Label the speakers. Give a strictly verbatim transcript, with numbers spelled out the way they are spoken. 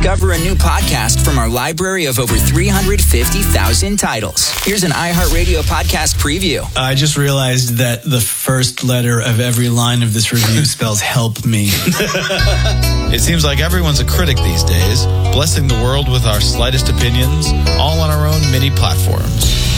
Speaker 1: discover a new podcast from our library of over three hundred fifty thousand titles. Here's an iHeartRadio podcast preview.
Speaker 2: I just realized that the first letter of every line of this review spells help me.
Speaker 3: It seems like everyone's a critic these days, blessing the world with our slightest opinions, all on our own mini platforms.